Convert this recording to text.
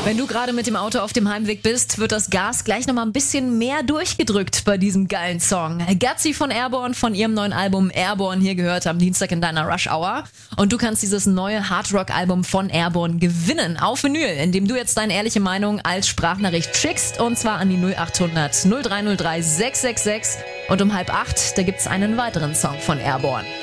Wenn du gerade mit dem Auto auf dem Heimweg bist, wird das Gas gleich nochmal ein bisschen mehr durchgedrückt bei diesem geilen Song. Gutsy von Airborne von ihrem neuen Album Airborne hier gehört am Dienstag in deiner Rush Hour. Und du kannst dieses neue Hardrock-Album von Airborne gewinnen auf Vinyl, indem du jetzt deine ehrliche Meinung als Sprachnachricht schickst und zwar an die 0800 0303 666. Und um 7:30, da gibt's einen weiteren Song von Airborne.